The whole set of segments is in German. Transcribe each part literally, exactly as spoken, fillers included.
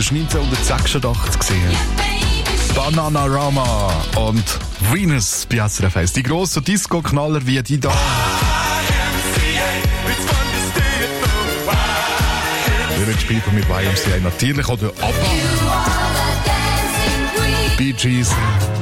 ist neunzehnhundertsechsundachtzig gesehen. Bananarama und Venus bei S R F eins. Die grossen Disco-Knaller wie die da. Wir werden spielen mit Y M C A natürlich oder ABBA. Bee Gees.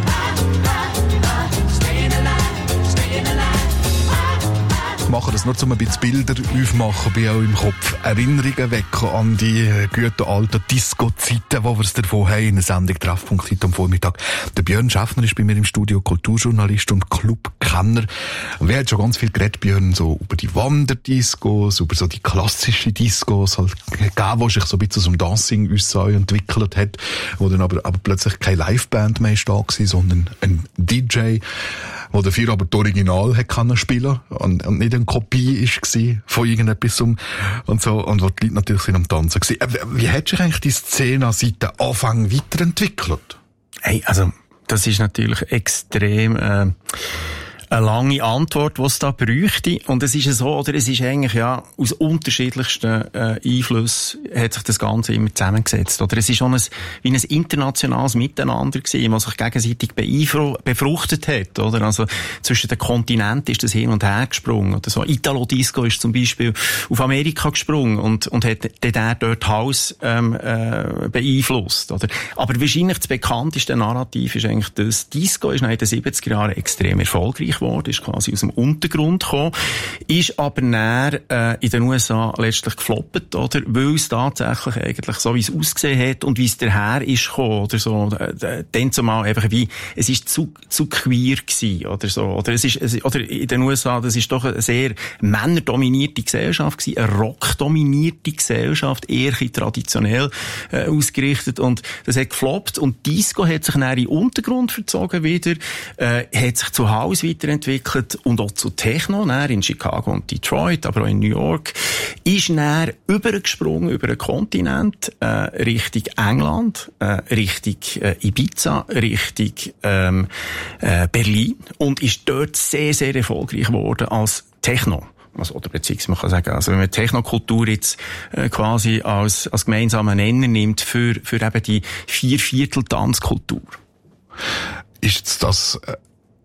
Machen das nur, um ein bisschen Bilder aufmachen, bei auch im Kopf. Erinnerungen wecken an die guten alten Disco-Zeiten, wo wir es davon haben, in der Sendung Treffpunkt heute am Vormittag. Der Björn Schäffner ist bei mir im Studio, Kulturjournalist und Clubkenner. Und wir haben schon ganz viel geredet, Björn, so über die Wanderdiscos, über so die klassischen Discos, halt gegeben, wo sich so ein bisschen zum Dancing uns entwickelt hat, wo dann aber, aber plötzlich keine Liveband mehr da war, sondern ein D J, wo dafür aber das Original hat können spielen und, und nicht eine Kopie war von irgendetwas und so, und wo die Leute natürlich sind am Tanzen waren. Wie hat sich eigentlich die Szene seit dem Anfang weiterentwickelt? Hey, also, das ist natürlich extrem, äh, eine lange Antwort, die es da bräuchte. Und es ist ja so, oder es ist eigentlich, ja, aus unterschiedlichsten äh, Einflüssen hat sich das Ganze immer zusammengesetzt. Oder es ist schon ein, wie ein internationales Miteinander gewesen, was sich gegenseitig beeinfru- befruchtet hat, oder? Also, zwischen den Kontinenten ist das hin und her gesprungen, oder so. Italo-Disco ist zum Beispiel auf Amerika gesprungen und, und hat dann dort Haus, ähm, äh, beeinflusst, oder? Aber wahrscheinlich das bekannteste Narrativ ist eigentlich das, Disco ist in den siebziger Jahren extrem erfolgreich geworden, ist quasi aus dem Untergrund gekommen, ist aber näher äh, in den U S A letztlich gefloppt, oder? Weil es tatsächlich eigentlich so, wie es ausgesehen hat und wie es daher ist gekommen, oder so, äh, dann zumal einfach wie, es ist zu, zu queer gewesen, oder so, oder es ist, es, oder in den U S A, das ist doch eine sehr männerdominierte Gesellschaft gewesen, eine rockdominierte Gesellschaft, eher traditionell äh, ausgerichtet, und das hat gefloppt, und Disco hat sich näher in den Untergrund verzogen wieder, äh, hat sich zu Hause weiterentwickelt und auch zu Techno, näher in Chicago und Detroit, aber auch in New York, ist näher übergesprungen über den Kontinent, äh, Richtung England, äh, Richtung äh, Ibiza, Richtung ähm, äh, Berlin, und ist dort sehr, sehr erfolgreich geworden als Techno. Also, oder beziehungsweise man kann sagen, also wenn man Technokultur jetzt äh, quasi als, als gemeinsamen Nenner nimmt für, für eben die Vierviertel-Tanzkultur. Ist das äh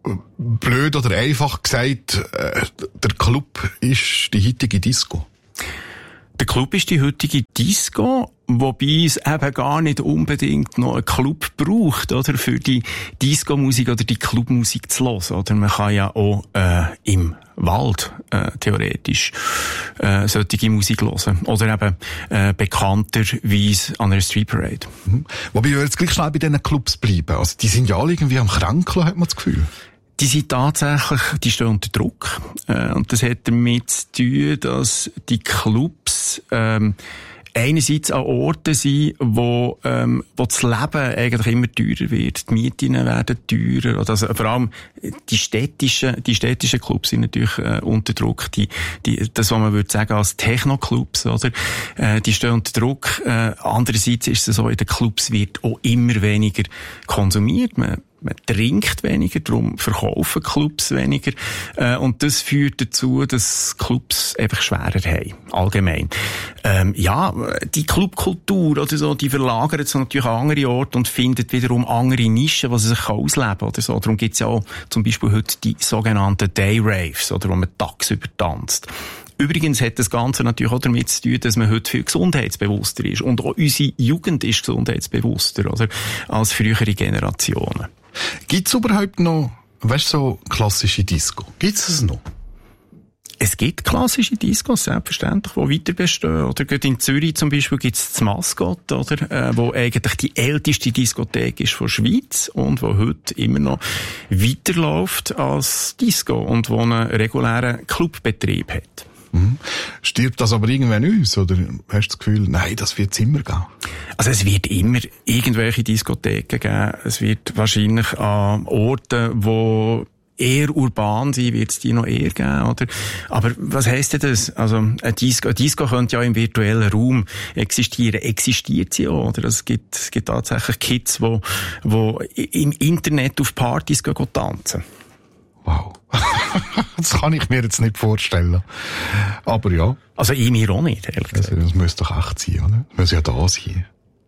blöd oder einfach gesagt, äh, der Club ist die heutige Disco? Der Club ist die heutige Disco, wobei es eben gar nicht unbedingt noch einen Club braucht, oder, für die Disco-Musik oder die Clubmusik zu hören, oder? Man kann ja auch äh, im Wald äh, theoretisch äh, solche Musik hören. Oder eben äh, bekannterweise an einer Street Parade. Mhm. Wobei wir jetzt gleich schnell bei diesen Clubs bleiben. Also die sind ja alle irgendwie am Kränkeln, hat man das Gefühl. Die sind tatsächlich, die stehen unter Druck. Äh, und das hat damit zu tun, dass die Clubs ähm, einerseits an Orten sind, wo, ähm, wo das Leben eigentlich immer teurer wird. Die Mieten werden teurer. Also vor allem die städtischen, die städtischen Clubs sind natürlich äh, unter Druck. Die, die, das, was man würde sagen als Techno-Clubs, oder? Äh, die stehen unter Druck. Äh, andererseits ist es so, in den Clubs wird auch immer weniger konsumiert. Man Man trinkt weniger, darum verkaufen Clubs weniger. Äh, und das führt dazu, dass Clubs einfach schwerer haben, allgemein. Ähm, ja, die Clubkultur oder so, die verlagert sich natürlich an andere Orte und findet wiederum andere Nischen, wo sie sich ausleben kann oder so. Darum gibt's ja auch zum Beispiel heute die sogenannten Day Raves, oder wo man tagsüber tanzt. Übrigens hat das Ganze natürlich auch damit zu tun, dass man heute viel gesundheitsbewusster ist. Und auch unsere Jugend ist gesundheitsbewusster, oder, als frühere Generationen. Gibt's überhaupt noch, weißt du, so klassische Disco? Gibt's es noch? Es gibt klassische Discos, selbstverständlich, die weiter bestehen. Oder gerade in Zürich zum Beispiel gibt's das Mascot, oder, äh, wo eigentlich die älteste Diskothek ist von der Schweiz und wo heute immer noch weiterläuft als Disco und wo einen regulären Clubbetrieb hat. Mhm. Stirbt das aber irgendwann aus? Oder hast du das Gefühl, nein, das wird es immer geben? Also es wird immer irgendwelche Diskotheken geben. Es wird wahrscheinlich an Orten, wo eher urban sind, wird es die noch eher geben, oder? Aber was heisst denn das? Also, ein Disco, ein Disco könnte ja im virtuellen Raum existieren. Existiert sie auch, oder? Es gibt, es gibt tatsächlich Kids, die, die im Internet auf Partys gehen, gehen tanzen. Wow. Das kann ich mir jetzt nicht vorstellen. Aber ja. Also ich mir auch nicht, ehrlich gesagt. Also, das müsste doch echt sein, oder? Das muss ja da sein.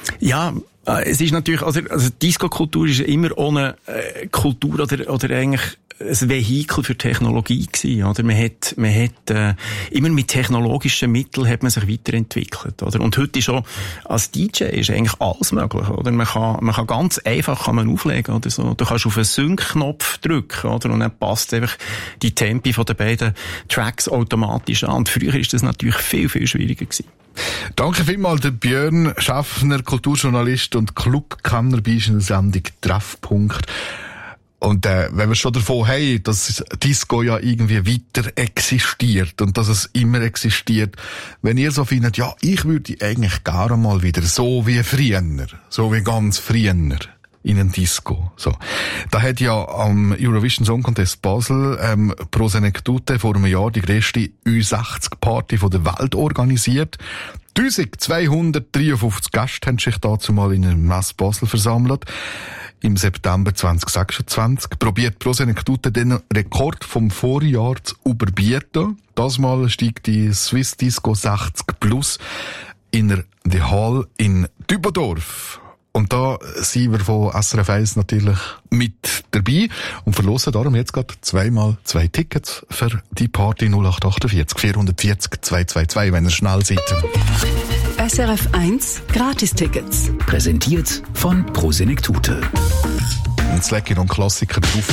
Ja, es ist natürlich, also, also Disco-Kultur ist immer ohne äh, Kultur oder, oder eigentlich ein Vehikel für Technologie gewesen, oder? Man hat, man hat, äh, immer mit technologischen Mitteln hat man sich weiterentwickelt, oder? Und heute ist auch, als D J ist eigentlich alles möglich, oder? Man kann, man kann ganz einfach kann man auflegen, oder so. Du kannst auf einen Sync-Knopf drücken, oder? Und dann passt einfach die Tempi von den beiden Tracks automatisch an. Und früher ist das natürlich viel, viel schwieriger gewesen. Danke vielmals, der Björn Schaffner, Kulturjournalist und Clubkenner bei der Sendung Treffpunkt. Und äh, wenn wir schon davon haben, dass Disco ja irgendwie weiter existiert und dass es immer existiert, wenn ihr so findet, ja, ich würde eigentlich gerne mal wieder so wie früher, so wie ganz früher in ein Disco. So. Da hat ja am Eurovision Song Contest Basel ähm, pro Senektute vor einem Jahr die grösste Ü sechzig Party von der Welt organisiert. eintausendzweihundertdreiundfünfzig Gäste haben sich dazu mal in einem Mess Basel versammelt. Im September zwanzig sechsundzwanzig probiert pro Senektute den Rekord vom Vorjahr zu überbieten. Das Mal steigt die Swiss Disco sechzig Plus in der Hall in Dübendorf. Und da sind wir von S R F eins natürlich mit dabei und verlosen darum jetzt gerade zweimal zwei Tickets für die Party null acht achtundvierzig vierhundertvierzig zweihundertzweiundzwanzig, wenn ihr schnell seid. S R F eins Gratistickets. Präsentiert von Pro Senektute. Und es legt noch ein Klassiker drauf.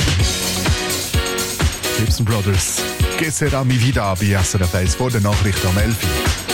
Gibson Brothers. Que sera mi vida bei S R F eins vor der Nachricht am elf Uhr.